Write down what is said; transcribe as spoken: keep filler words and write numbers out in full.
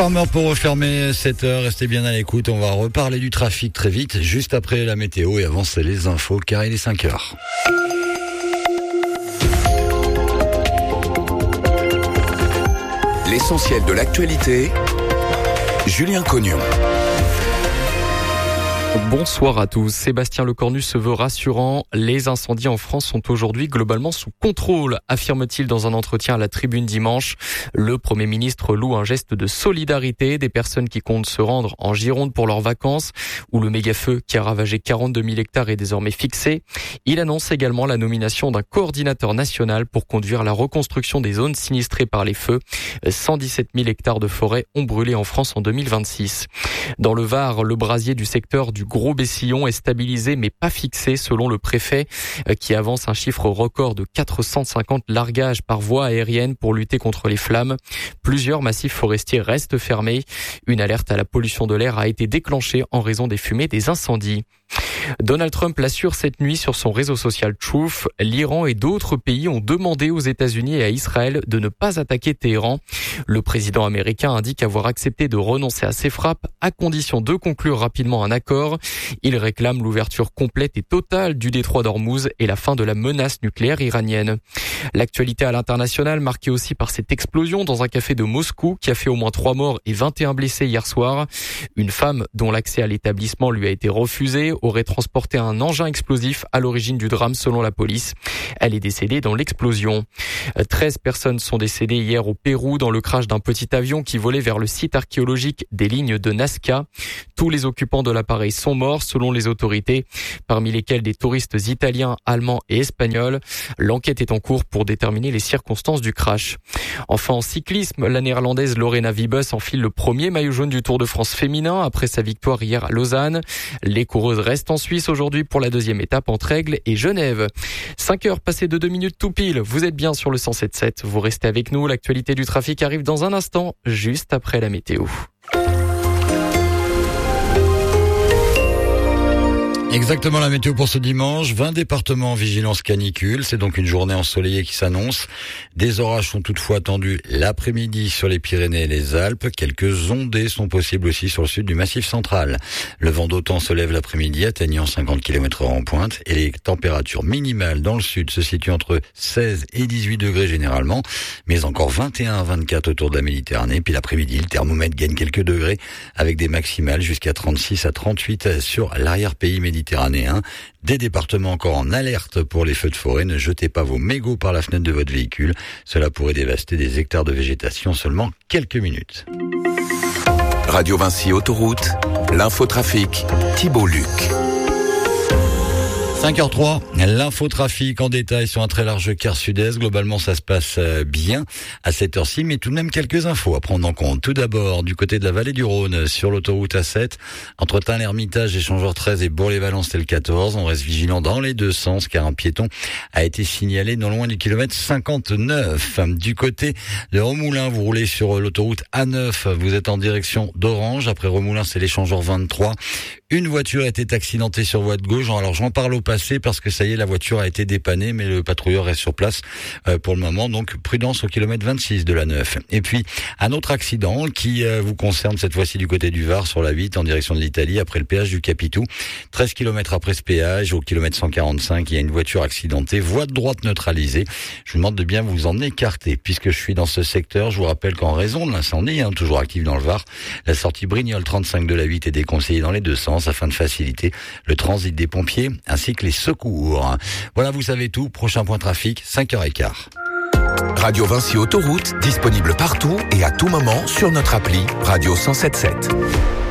Farmer pour refermer cette heure, restez bien à l'écoute, on va reparler du trafic très vite, juste après la météo et avant c'est les infos car il est cinq heures. L'essentiel de l'actualité, Julien Cognon. Bonsoir à tous. Sébastien Lecornu se veut rassurant. Les incendies en France sont aujourd'hui globalement sous contrôle, affirme-t-il dans un entretien à la Tribune dimanche. Le Premier ministre loue un geste de solidarité des personnes qui comptent se rendre en Gironde pour leurs vacances, où le méga-feu qui a ravagé quarante-deux mille hectares est désormais fixé. Il annonce également la nomination d'un coordinateur national pour conduire la reconstruction des zones sinistrées par les feux. cent dix-sept mille hectares de forêt ont brûlé en France en deux mille vingt-six. Dans le Var, le brasier du secteur du Gros-Bessillon est stabilisé mais pas fixé selon le préfet qui avance un chiffre record de quatre cent cinquante largages par voie aérienne pour lutter contre les flammes. Plusieurs massifs forestiers restent fermés. Une alerte à la pollution de l'air a été déclenchée en raison des fumées des incendies. Donald Trump l'assure cette nuit sur son réseau social Truth. L'Iran et d'autres pays ont demandé aux États-Unis et à Israël de ne pas attaquer Téhéran. Le président américain indique avoir accepté de renoncer à ses frappes à condition de conclure rapidement un accord. Il réclame l'ouverture complète et totale du détroit d'Ormuz et la fin de la menace nucléaire iranienne. L'actualité à l'international marquée aussi par cette explosion dans un café de Moscou qui a fait au moins trois morts et vingt et un blessés hier soir. Une femme dont l'accès à l'établissement lui a été refusé aurait transporté un engin explosif à l'origine du drame selon la police. Elle est décédée dans l'explosion. treize personnes sont décédées hier au Pérou dans le crash d'un petit avion qui volait vers le site archéologique des lignes de Nazca. Tous les occupants de l'appareil sont morts selon les autorités, parmi lesquels des touristes italiens, allemands et espagnols. L'enquête est en cours pour déterminer les circonstances du crash. Enfin en cyclisme, la néerlandaise Lorena Wiebes enfile le premier maillot jaune du Tour de France féminin après sa victoire hier à Lausanne. Les coureuses restent en Suisse aujourd'hui pour la deuxième étape entre Aigle et Genève. cinq heures passées de deux minutes tout pile, vous êtes bien sur le cent sept sept, vous restez avec nous, l'actualité du trafic arrive dans un instant, juste après la météo. Exactement la météo pour ce dimanche, vingt départements en vigilance canicule, c'est donc une journée ensoleillée qui s'annonce. Des orages sont toutefois attendus l'après-midi sur les Pyrénées et les Alpes, quelques ondées sont possibles aussi sur le sud du Massif central. Le vent d'OTAN se lève l'après-midi atteignant cinquante kilomètres heure en pointe et les températures minimales dans le sud se situent entre seize et dix-huit degrés généralement, mais encore vingt et un à vingt-quatre autour de la Méditerranée. Puis l'après-midi, le thermomètre gagne quelques degrés avec des maximales jusqu'à trente-six à trente-huit sur l'arrière-pays méditerranéen. Méditerranéen. Des départements encore en alerte pour les feux de forêt. Ne jetez pas vos mégots par la fenêtre de votre véhicule. Cela pourrait dévaster des hectares de végétation en seulement quelques minutes. Radio Vinci Autoroute, l'infotrafic, Thibault Luc. cinq heures trois, l'infotrafic en détail sur un très large quart sud-est. Globalement, ça se passe bien à cette heure-ci, mais tout de même quelques infos à prendre en compte. Tout d'abord, du côté de la vallée du Rhône, sur l'autoroute A sept, entre Tain-l'Hermitage, échangeur treize et Bourg-les-Valences, c'est le quatorze. On reste vigilant dans les deux sens, car un piéton a été signalé non loin du kilomètre cinquante-neuf. Du côté de Remoulins, vous roulez sur l'autoroute A neuf, vous êtes en direction d'Orange. Après Remoulins, c'est l'échangeur vingt-trois. Une voiture a été accidentée sur voie de gauche. Alors j'en parle au passé parce que ça y est, la voiture a été dépannée, mais le patrouilleur reste sur place euh, pour le moment. Donc prudence au kilomètre vingt-six de la neuf. Et puis un autre accident qui euh, vous concerne cette fois-ci du côté du Var sur la Vitte en direction de l'Italie après le péage du Capitou. treize kilomètres après ce péage, au kilomètre cent quarante-cinq, il y a une voiture accidentée, voie de droite neutralisée. Je vous demande de bien vous en écarter puisque je suis dans ce secteur. Je vous rappelle qu'en raison de l'incendie, hein, toujours actif dans le Var, la sortie Brignoles trente-cinq de la Vitte est déconseillée dans les deux sens afin de faciliter le transit des pompiers ainsi que les secours. Voilà, vous savez tout. Prochain point trafic, cinq heures quinze. Radio Vinci Autoroute, disponible partout et à tout moment sur notre appli Radio cent sept sept.